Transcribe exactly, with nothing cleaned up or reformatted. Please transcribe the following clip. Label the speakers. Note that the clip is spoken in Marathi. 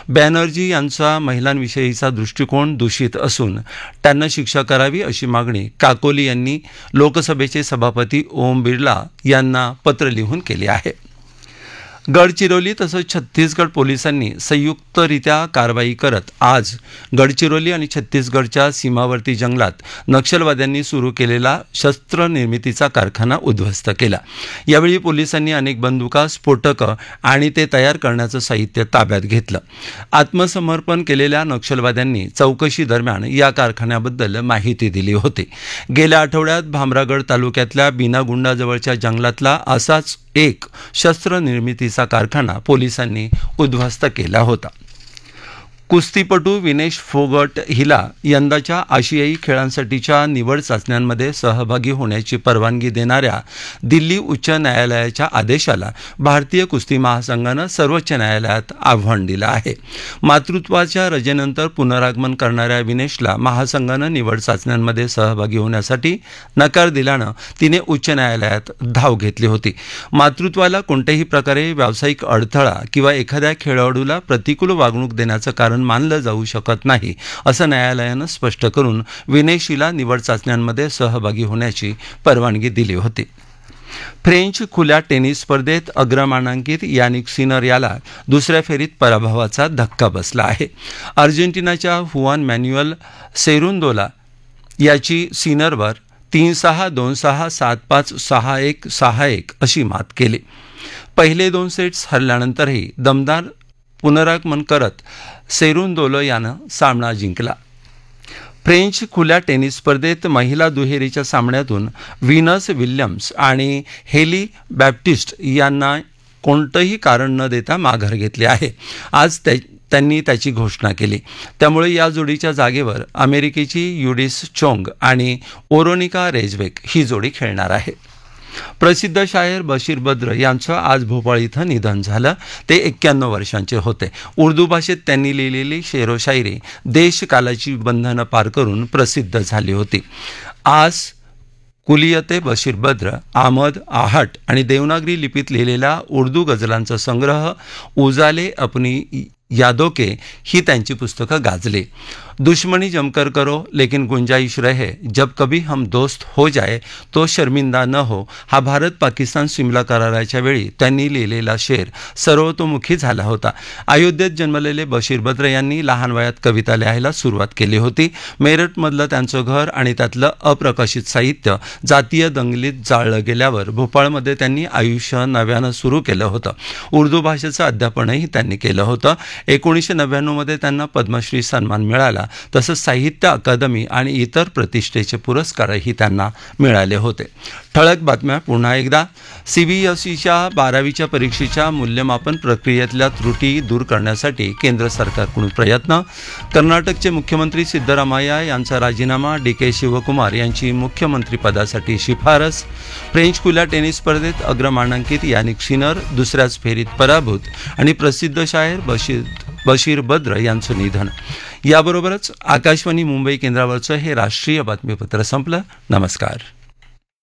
Speaker 1: बॅनर्जी यांचा महिलांविषयीचा दृष्टिकोन दूषित असून त्यांना शिक्षा करावी अशी मागणी काकोली यांनी लोकसभेचे सभापती ओम बिर्ला यांना पत्र लिहून केली आहे. गडचिरोली तसंच छत्तीसगड पोलिसांनी संयुक्तरित्या कारवाई करत आज गडचिरोली आणि छत्तीसगडच्या सीमावर्ती जंगलात नक्षलवाद्यांनी सुरू केलेला शस्त्र निर्मितीचा कारखाना उद्ध्वस्त केला. यावेळी पोलिसांनी अनेक बंदुका, स्फोटकं आणि ते तयार करण्याचं साहित्य ताब्यात घेतलं. आत्मसमर्पण केलेल्या नक्षलवाद्यांनी चौकशी दरम्यान या कारखान्याबद्दल माहिती दिली होती. गेल्या आठवड्यात भामरागड तालुक्यातल्या बिनागुंडाजवळच्या जंगलातला असाच एक शस्त्र निर्मितीचा कारखाना पोलिसांनी उद्ध्वस्त केला होता. कुस्तीपटू विनेश फोगट हिला यंदाच्या आशियाई खेळांसाठीच्या निवड चाचण्यांमध्ये सहभागी होण्याची परवानगी देणाऱ्या दिल्ली उच्च न्यायालयाच्या आदेशाला भारतीय कुस्ती महासंघानं सर्वोच्च न्यायालयात आव्हान दिलं आहे. मातृत्वाच्या रजेनंतर पुनरागमन करणाऱ्या विनेशला महासंघानं निवड चाचण्यांमध्ये सहभागी होण्यासाठी नकार दिल्यानं तिने उच्च न्यायालयात धाव घेतली होती. मातृत्वाला कोणत्याही प्रकारे व्यावसायिक अडथळा किंवा एखाद्या खेळाडूला प्रतिकूल वागणूक देण्याचं कारण मानलं जाऊ शकत नाही असं न्यायालयानं स्पष्ट करून विनेशीला निवड चाचण्यांमध्ये सहभागी होण्याची परवानगी दिली होती. फ्रेंच खुल्या टेनिस स्पर्धेत अग्रमानांकित यानिक सिनर याला दुसऱ्या फेरीत पराभवाचा धक्का बसला आहे. अर्जेंटिनाच्या हुआन मॅन्युअल सेरुंदोला याची सिनरवर तीन सहा दोन सहा सात पाच सहा एक सहा एक अशी मात केली. पहिले दोन सेट्स हरल्यानंतरही दमदार पुनरागमन करत सेरुंदोलो यानं सामना जिंकला. फ्रेंच खुल्या टेनिस स्पर्धेत महिला दुहेरीच्या सामन्यातून व्हीनस विल्यम्स आणि हेली बॅप्टिस्ट यांना कोणतंही कारण न देता माघार घेतली आहे. आज त्या त्यांनी त्याची घोषणा केली. त्यामुळे या जोडीच्या जागेवर अमेरिकेची युडिस चोंग आणि ओरोनिका रेजवेक ही जोडी खेळणार आहे. प्रसिद्ध शायर बशीर बद्र यांचं आज भोपाळ इथं निधन झालं. ते एक्क्याण्णव वर्षांचे होते. उर्दू भाषेत त्यांनी लिहिलेली शेरो शायरी देशकालाची बंधनं पार करून प्रसिद्ध झाली होती. आज कुलियते बशीर बद्र, अहमद आहट आणि देवनागरी लिपीत लिहिलेला उर्दू गझलांचा संग्रह उजाले अपनी यादों के ही त्यांची पुस्तकं गाजली. दुश्मनी जमकर करो लेकिन गुंजाइश रहे, जब कभी हम दोस्त हो जाए तो शर्मिंदा न हो हा भारत पाकिस्तान सिमला कराराच्या वेळी त्यांनी लिहिलेला शेर सर्वतोमुखी झाला होता. अयोध्येत जन्मलेले बशीर बद्र यांनी लहान वयात कविता लिहायला सुरुवात केली होती. मेरठमधलं त्यांचं घर आणि त्यातलं अप्रकाशित साहित्य जातीय दंगलीत जाळलं गेल्यावर भोपाळमध्ये त्यांनी आयुष्य नव्यानं सुरू केलं होतं. उर्दू भाषेचं अध्यापनही त्यांनी केलं होतं. एकोणीसशे नव्याण्णवमध्ये त्यांना पद्मश्री सन्मान मिळाला. तसंच साहित्य अकादमी आणि इतर प्रतिष्ठेचे पुरस्कारही त्यांना मिळाले होते. ठळक बातम्या पुन्हा एकदा. सीबीएसईच्या बारावीच्या परीक्षेच्या मूल्यमापन प्रक्रियेतल्या त्रुटी दूर करण्यासाठी केंद्र सरकारकडून प्रयत्न. कर्नाटकचे मुख्यमंत्री सिद्धरामय्या यांचा राजीनामा. डी के शिवकुमार यांची मुख्यमंत्रीपदासाठी शिफारस. फ्रेंच खुल्या टेनिस स्पर्धेत अग्रमानांकित यानिक सिनर दुसऱ्याच फेरीत पराभूत. आणि प्रसिद्ध शायर बशीर बशीर बद्र यांचं निधन. याबरोबरच आकाशवाणी मुंबई केंद्रावरचं हे राष्ट्रीय बातमीपत्र संपलं. नमस्कार.